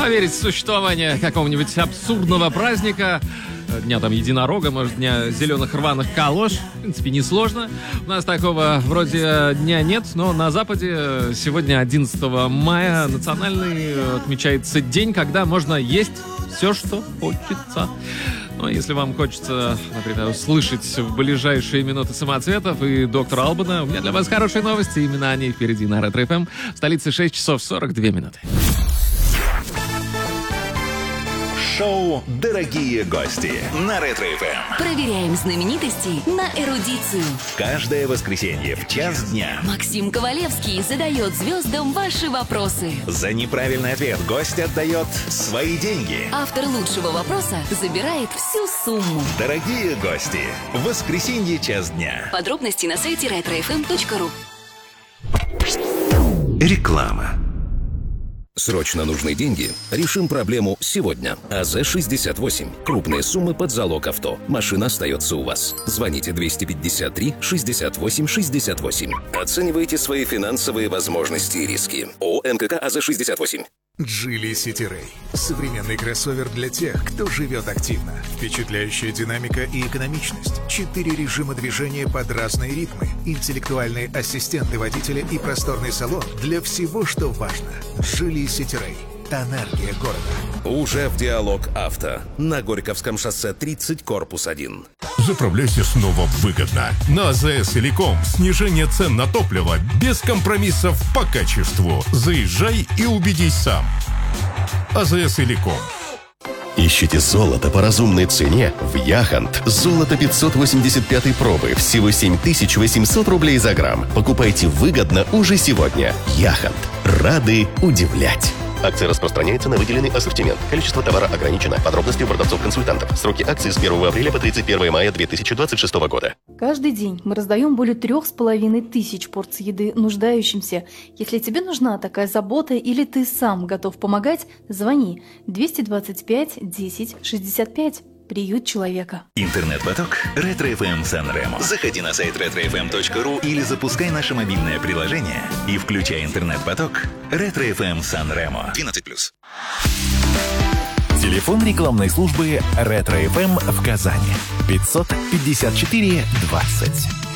поверить в существование какого-нибудь абсурдного праздника, дня там единорога, может, дня зеленых рваных калош. В принципе, несложно. У нас такого вроде дня нет, но на Западе сегодня, 11 мая, национальный отмечается день, когда можно есть все, что хочется. Но если вам хочется, например, услышать в ближайшие минуты самоцветов и доктора Албана, у меня для вас хорошие новости. Именно они впереди на Ретро ФМ. В столице 6 часов 42 минуты. Шоу «Дорогие гости» на Ретро ФМ. Проверяем знаменитостей на эрудицию. Каждое воскресенье в час дня Максим Ковалевский задает звездам ваши вопросы. за неправильный ответ гость отдает свои деньги. Автор лучшего вопроса забирает всю сумму. Дорогие гости, в воскресенье час дня. Подробности на сайте retrofm.ru. Реклама. Срочно нужны деньги? Решим проблему сегодня. АЗ-68. Крупные суммы под залог авто. Машина остается у вас. Звоните 253-68-68. Оценивайте свои финансовые возможности и риски. ООО НКК АЗ-68. Geely City Ray. Современный кроссовер для тех, кто живет активно. Впечатляющая динамика и экономичность. 4 режима движения под разные ритмы. Интеллектуальные ассистенты водителя и просторный салон для всего, что важно. Geely City Ray. Энергия города. Уже в Диалог Авто. На Горьковском шоссе 30, корпус 1. Заправляйся снова выгодно. На АЗС Элеком снижение цен на топливо без компромиссов по качеству. Заезжай и убедись сам. АЗС Элеком. Ищите золото по разумной цене в Яхант. Золото 585 пробы. Всего 7800 рублей за грамм. Покупайте выгодно уже сегодня. Яхант. Рады удивлять. Акция распространяется на выделенный ассортимент. Количество товара ограничено. Подробности у продавцов-консультантов. Сроки акции с 1 апреля по 31 мая 2026 года. Каждый день мы раздаем более 3500 порций еды нуждающимся. Если тебе нужна такая забота или ты сам готов помогать, звони 225 10 65. Приют человека. Интернет-поток Ретро ФМ Сан-Ремо. Заходи на сайт retrofm.ru или запускай наше мобильное приложение и включай интернет-поток Ретро ФМ Сан-Ремо. 12+. Телефон рекламной службы Ретро ФМ в Казани 554 20.